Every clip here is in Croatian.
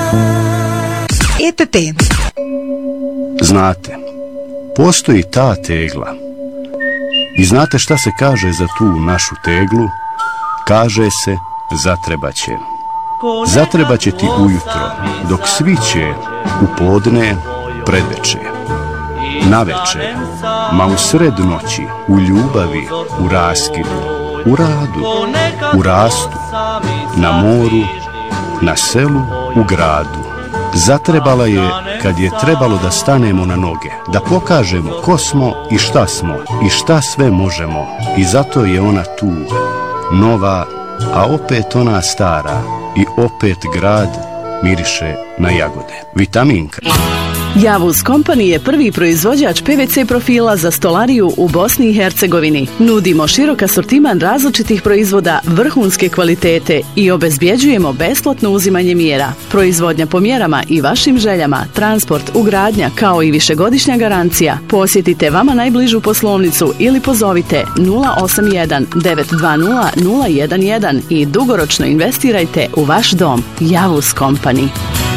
EPP. Znate, postoji ta tegla. I znate šta se kaže za tu našu teglu? Kaže se zatrebaće. Zatrebaće ti ujutro, dok sviće, u podne, predveče, naveče, ma u sred noći, u ljubavi, u raskidu, u radu, u rastu, na moru, na selu, u gradu. Zatrebala je kad je trebalo da stanemo na noge, da pokažemo ko smo i šta sve možemo. I zato je ona tu, nova, a opet ona stara, i opet grad miriše na jagode. Vitaminka. Javuz Company je prvi proizvođač PVC profila za stolariju u Bosni i Hercegovini. Nudimo širok asortiman različitih proizvoda vrhunske kvalitete i obezbjeđujemo besplatno uzimanje mjera. Proizvodnja po mjerama i vašim željama, transport, ugradnja kao i višegodišnja garancija. Posjetite vama najbližu poslovnicu ili pozovite 081 920 011 i dugoročno investirajte u vaš dom. Javuz Company.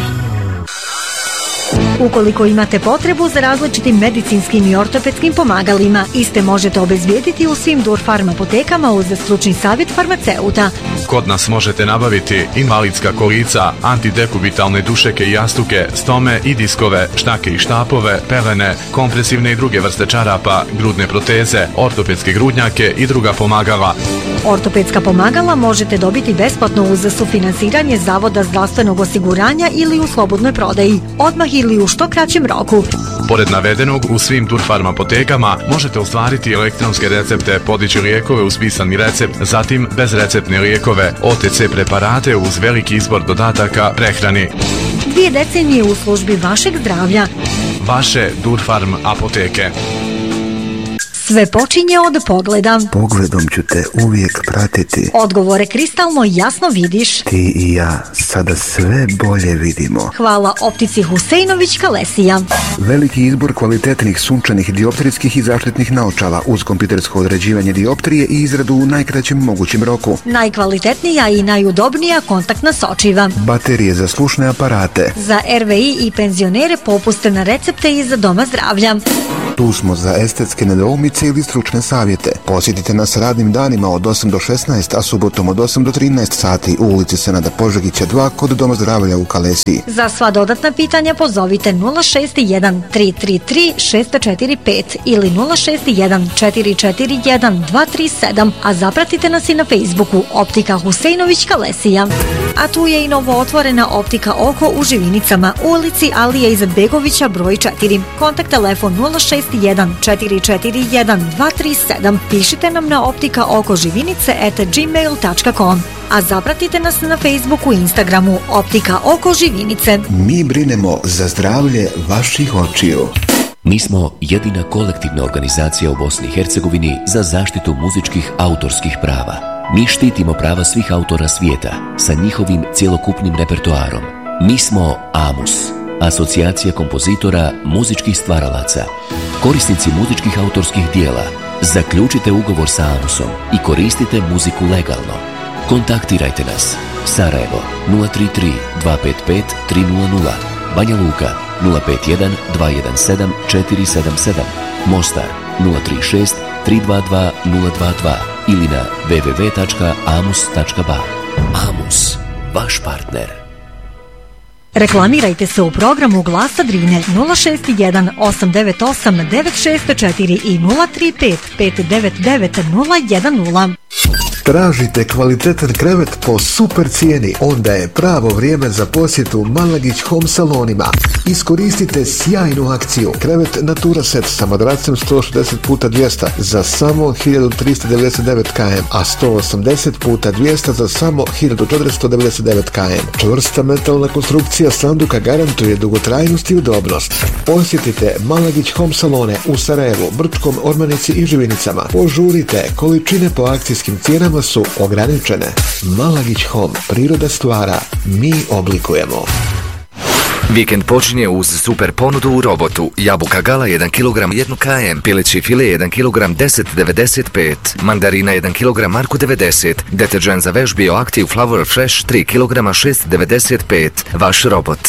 Ukoliko imate potrebu za različitim medicinskim i ortopedskim pomagalima, iste možete obezbijediti u svim Durfarm apotekama uz stručni savjet farmaceuta. Kod nas možete nabaviti invalidska kolica, antidekubitalne dušeke i jastuke, stome i diskove, štake i štapove, pelene, kompresivne i druge vrste čarapa, grudne proteze, ortopedske grudnjake i druga pomagala. Ortopedska pomagala možete dobiti besplatno uz sufinansiranje Zavoda zdravstvenog osiguranja ili u slobodnoj prodaji, odmah ili u što kraćem roku. Pored navedenog, u svim Durfarm apotekama možete ostvariti elektronske recepte, podići lijekove uz pisani recept, zatim bezreceptne lijekove, OTC preparate uz veliki izbor dodataka prehrani. 2 decenije u službi vašeg zdravlja. Vaše Durfarm apoteke. Sve počinje od pogleda. Pogledom ću te uvijek pratiti. Odgovore kristalno jasno vidiš. Ti i ja sada sve bolje vidimo. Hvala optici Huseinović Kalesija. Veliki izbor kvalitetnih sunčanih dioptrijskih i zaštitnih naočala uz kompjutersko određivanje dioptrije i izradu u najkraćem mogućem roku. Najkvalitetnija i najudobnija kontaktna sočiva. Baterije za slušne aparate. Za RVI i penzionere popuste na recepte iz Doma zdravlja. Tu smo za estetske nedoumice ili stručne savjete. Posjetite nas radnim danima od 8 do 16, a subotom od 8 do 13 sati u ulici Senada Požegića 2 kod Doma zdravlja u Kalesiji. Za sva dodatna pitanja pozovite 061 333 645 ili 061 441 237, a zapratite nas i na Facebooku Optika Huseinović Kalesija. A tu je i novo otvorena Optika Oko u Živinicama, u ulici Alija Izetbegovića broj 4. Kontakt telefon 061 441 237. Pišite nam na optikaokoživinice@gmail.com. A zapratite nas na Facebooku i Instagramu Optika Oko Živinice. Mi brinemo za zdravlje vaših očiju. Mi smo jedina kolektivna organizacija u Bosni i Hercegovini za zaštitu muzičkih autorskih prava. Mi štitimo prava svih autora svijeta sa njihovim cjelokupnim repertoarom. Mi smo AMUS, Asocijacija kompozitora muzičkih stvaralaca. Korisnici muzičkih autorskih dijela, zaključite ugovor sa AMUS-om i koristite muziku legalno. Kontaktirajte nas. Sarajevo 033 255 300, Banja Luka 051 217 477, Mostar 036 322 022 ili na www.amus.ba. AMUS, vaš partner. Reklamirajte se u programu Glasa Drine 061 898 964 i 035 599 010. Tražite kvalitetan krevet po super cijeni? Onda je pravo vrijeme za posjetu Malagić Home salonima. Iskoristite sjajnu akciju. Krevet Natura Set sa madracem 160x200 za samo 1399 km, a 180x200 za samo 1499 km. Čvrsta metalna konstrukcija sanduka garantuje dugotrajnost i udobnost. Posjetite Malagić Home salone u Sarajevu, Brčkom, Ormanici i Živinicama. Požurite, količine po akcijskim cijenama su ograničene. Malagić Home, priroda stvara, mi oblikujemo. Vikend počinje uz super ponudu u Robotu. Jabuka Gala 1 kg 1 km, pileći file 1 kg 10,95, mandarina 1 kg Marku 90, deterđent za veš Bioactive Flower Fresh 3 kg 6,95. Vaš Robot.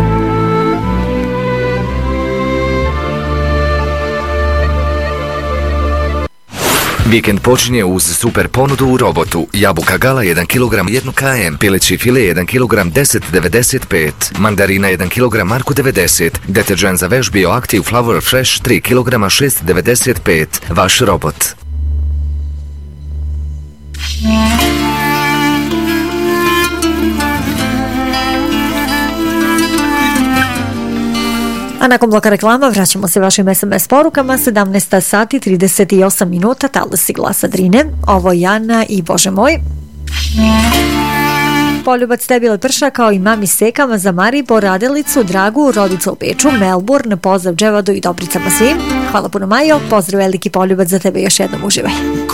Vikend počinje uz super ponudu u Robotu. Jabuka Gala 1 kg 1 km, pileći file 1 kg 10,95, mandarina 1 kg Marku 90, deterđent za veš Bioactive Flower Fresh 3 kg 6,95. Vaš Robot. A nakon bloka reklama vraćamo se vašim SMS porukama. 17 sati 38 minuta, talasi Glasa Drine. Ovo je Jana i Bože moj. Poljubac tebi Leprša kao i mami Sekama za Maribor, Radelicu, Dragu, rodicu u Beču, Melbourne, pozdrav Dževadu i Dobricama svim. Hvala puno Majo, pozdrav veliki poljubac za tebe, još jednom uživaj.